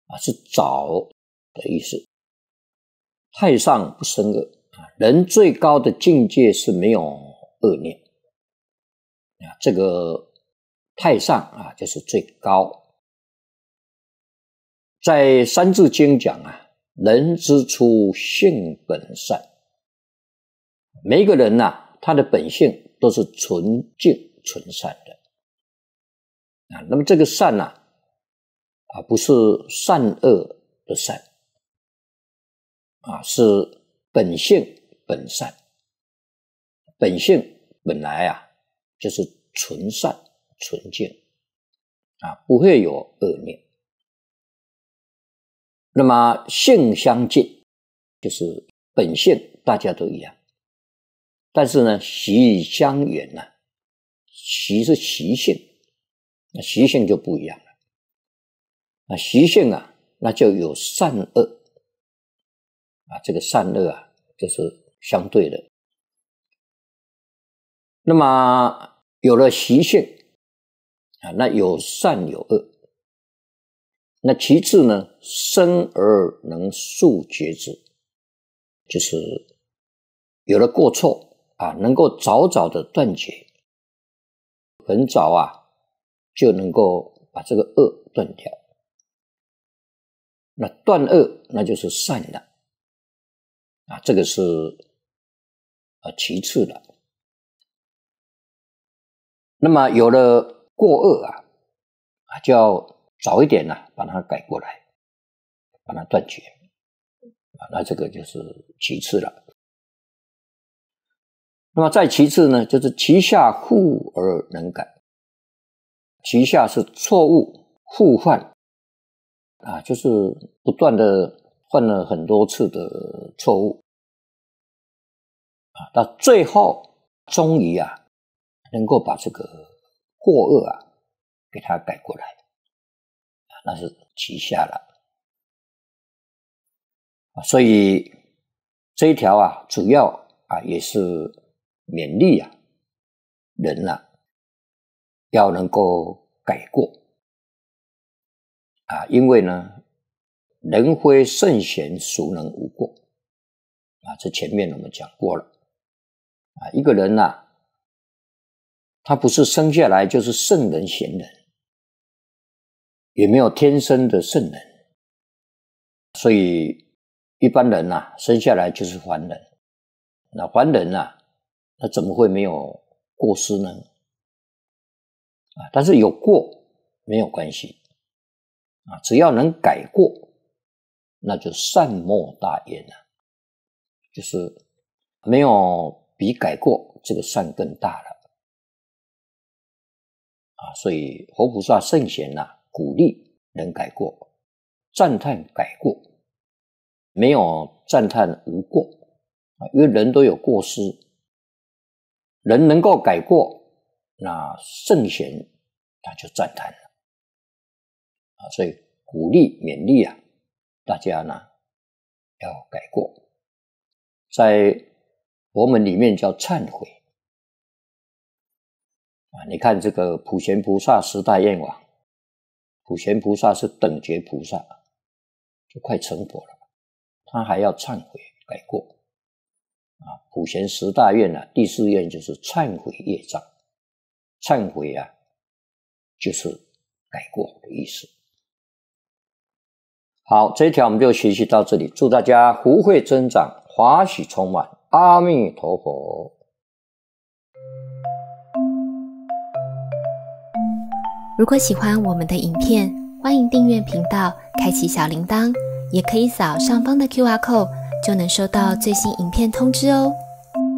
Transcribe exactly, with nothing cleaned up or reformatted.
啊，是早的意思。太上不生恶啊，人最高的境界是没有恶念啊，这个太上啊就是最高。在《三字经》讲啊，人之初性本善。每一个人啊，他的本性都是纯净纯善的啊。那么这个善啊，啊不是善恶的善啊，是本性本善。本性本来啊就是纯善纯净啊，不会有恶念。那么性相近，就是本性大家都一样，但是呢习相远啊，习是习性，那习性就不一样了。那习性啊，那就有善恶啊，这个善恶啊就是相对的。那么有了习性啊，那有善有恶。那其次呢，生而能速觉之，就是有了过错啊，能够早早的断绝，很早啊就能够把这个恶断掉。那断恶那就是善了啊，这个是啊其次了。那么有了过恶啊，啊就要早一点呢、啊，把它改过来，把它断绝啊，那这个就是其次了。那么再其次呢，就是其下复而能改。其下是错误复犯啊，就是不断的犯了很多次的错误啊，到最后终于啊，能够把这个过恶啊给它改过来。那是其下了啊，所以这一条啊，主要啊也是勉励啊人啊要能够改过啊，因为呢，人非圣贤，孰能无过啊？这前面我们讲过了啊，一个人啊，他不是生下来就是圣人贤人。也没有天生的圣人，所以一般人啊，生下来就是凡人。那凡人啊，那怎么会没有过失呢？啊，但是有过没有关系啊，只要能改过，那就善莫大焉了，就是没有比改过这个善更大了啊。所以佛菩萨圣贤啊，鼓励人改过，赞叹改过，没有赞叹无过啊，因为人都有过失，人能够改过，那圣贤他就赞叹了啊，所以鼓励勉励啊，大家呢要改过，在佛门里面叫忏悔啊。你看这个普贤菩萨十大愿王。普贤菩萨是等觉菩萨，就快成佛了，他还要忏悔改过啊。普贤十大愿啊，第四愿就是忏悔业障，忏悔啊就是改过的意思。好，这一条我们就学习到这里，祝大家福慧增长，华喜充满，阿弥陀佛。 如果喜欢我们的影片，欢迎订阅频道，开启小铃铛，也可以扫上方的 Q R code， 就能收到最新影片通知哦。